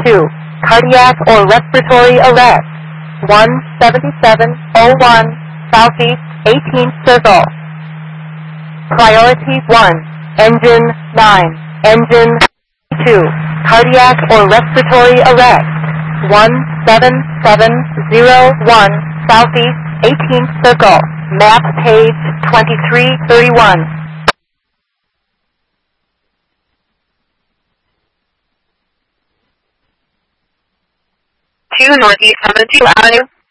2. Cardiac or respiratory arrest. 17701 Southeast 18th Circle. Priority 1. Engine 9. Engine 2. Cardiac or respiratory arrest. 17701 Southeast 18th Circle. Map page 2331. 2 Northeast 72 Avenue.